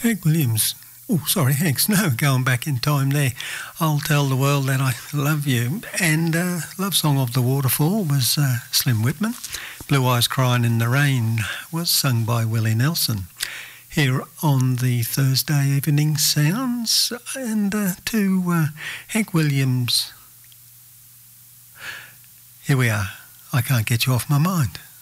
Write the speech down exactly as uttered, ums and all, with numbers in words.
Hank Williams. Oh, sorry, Hank Snow, going back in time there. I'll tell the world that I love you. And uh, Love Song of the Waterfall was uh, Slim Whitman. Blue Eyes Crying in the Rain was sung by Willie Nelson. Here on the Thursday Evening Sounds, and uh, to uh, Hank Williams. Here we are. I Can't Get You Off My Mind.